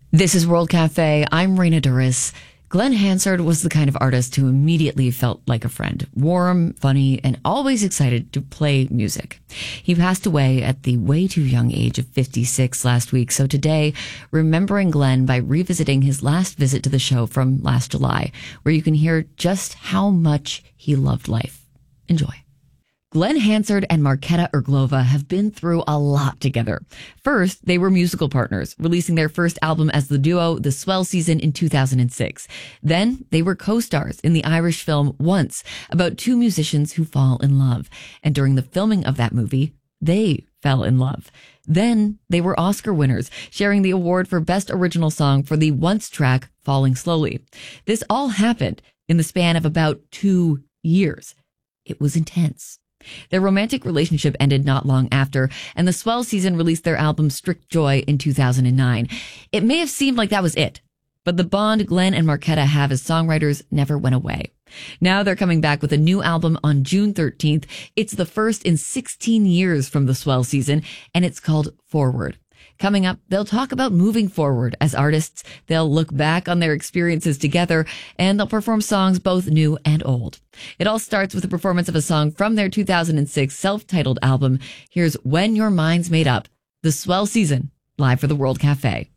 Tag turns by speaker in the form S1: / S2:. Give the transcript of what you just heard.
S1: This is World Cafe. I'm Raina Duris. Glenn Hansard was the kind of artist who immediately felt like a friend, warm, funny, and always excited to play music. He passed away at the way too young age of 56 last week. So today, remembering Glenn by revisiting his last visit to the show from last July, where you can hear just how much he loved life. Enjoy. Glenn Hansard and Marketa Irglova have been through a lot together. First, they were musical partners, releasing their first album as the duo, The Swell Season, in 2006. Then, they were co-stars in the Irish film Once, about two musicians who fall in love. And during the filming of that movie, they fell in love. Then, they were Oscar winners, sharing the award for Best Original Song for the Once track, Falling Slowly. This all happened in the span of about 2 years. It was intense. Their romantic relationship ended not long after, and the Swell Season released their album Strict Joy in 2009. It may have seemed like that was it, but the bond Glenn and Marketa have as songwriters never went away. Now they're coming back with a new album on June 13th. It's the first in 16 years from the Swell Season, and it's called Forward. Coming up, they'll talk about moving forward as artists. They'll look back on their experiences together, and they'll perform songs both new and old. It all starts with a performance of a song from their 2006 self-titled album. Here's When Your Mind's Made Up, The Swell Season, live for the World Cafe.